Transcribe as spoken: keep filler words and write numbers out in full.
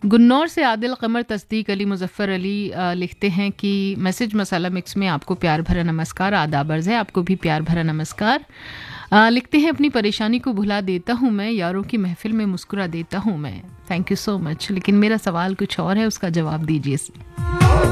गुन्नौर से आदिल कमर तस्दीक अली मुजफ्फर अली आ, लिखते हैं कि मैसेज मसाला मिक्स में आपको प्यार भरा नमस्कार, आदाब अर्ज़ है, आपको भी प्यार भरा नमस्कार। आ, लिखते हैं अपनी परेशानी को भुला देता हूँ मैं, यारों की महफिल में मुस्कुरा देता हूँ मैं। थैंक यू सो मच, लेकिन मेरा सवाल कुछ और है, उसका जवाब दीजिए।